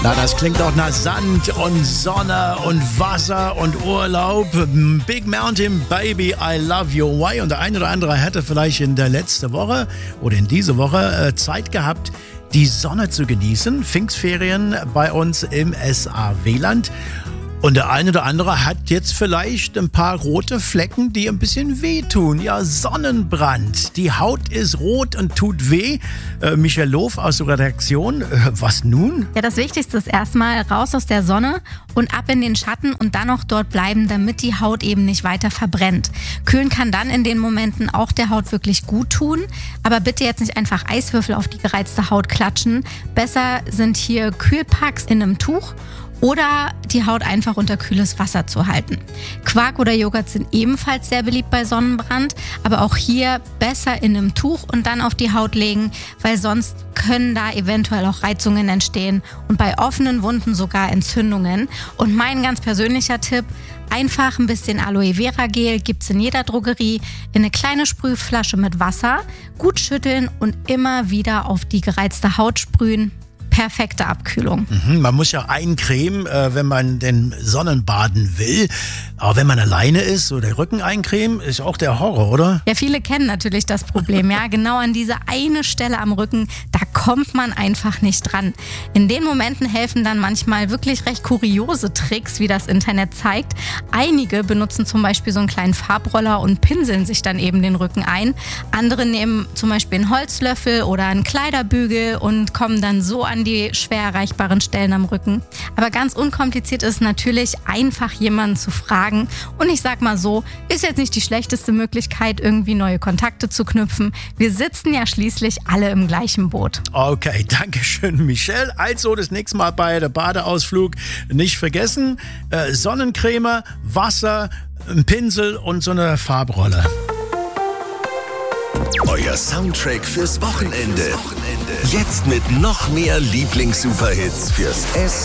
Na, das klingt doch nach Sand und Sonne und Wasser und Urlaub. Big Mountain Baby, I love your way. Und der eine oder andere hätte vielleicht in der letzten Woche oder in dieser Woche Zeit gehabt, die Sonne zu genießen. Pfingstferien bei uns im SAW-Land. Und der eine oder andere hat jetzt vielleicht ein paar rote Flecken, die ein bisschen wehtun. Ja, Sonnenbrand. Die Haut ist rot und tut weh. Michelle Loof aus der Redaktion. Was nun? Ja, das Wichtigste ist erstmal raus aus der Sonne und ab in den Schatten und dann noch dort bleiben, damit die Haut eben nicht weiter verbrennt. Kühlen kann dann in den Momenten auch der Haut wirklich gut tun. Aber bitte jetzt nicht einfach Eiswürfel auf die gereizte Haut klatschen. Besser sind hier Kühlpacks in einem Tuch oder die Haut einfach unter kühles Wasser zu halten. Quark oder Joghurt sind ebenfalls sehr beliebt bei Sonnenbrand, aber auch hier besser in einem Tuch und dann auf die Haut legen, weil sonst können da eventuell auch Reizungen entstehen und bei offenen Wunden sogar Entzündungen. Und mein ganz persönlicher Tipp, einfach ein bisschen Aloe Vera Gel, gibt's in jeder Drogerie, in eine kleine Sprühflasche mit Wasser, gut schütteln und immer wieder auf die gereizte Haut sprühen. Perfekte Abkühlung. Man muss ja eincremen, wenn man den Sonnenbaden will. Aber wenn man alleine ist, so der Rücken eincremen, ist auch der Horror, oder? Ja, viele kennen natürlich das Problem. Ja, genau an diese eine Stelle am Rücken, da kommt man einfach nicht dran. In den Momenten helfen dann manchmal wirklich recht kuriose Tricks, wie das Internet zeigt. Einige benutzen zum Beispiel so einen kleinen Farbroller und pinseln sich dann eben den Rücken ein. Andere nehmen zum Beispiel einen Holzlöffel oder einen Kleiderbügel und kommen dann so an die schwer erreichbaren Stellen am Rücken. Aber ganz unkompliziert ist natürlich, einfach jemanden zu fragen. Und ich sag mal so, ist jetzt nicht die schlechteste Möglichkeit, irgendwie neue Kontakte zu knüpfen. Wir sitzen ja schließlich alle im gleichen Boot. Okay, danke schön, Michelle. Also das nächste Mal bei der Badeausflug nicht vergessen, Sonnencreme, Wasser, ein Pinsel und so eine Farbrolle. Euer Soundtrack fürs Wochenende. Jetzt mit noch mehr Lieblings-Superhits fürs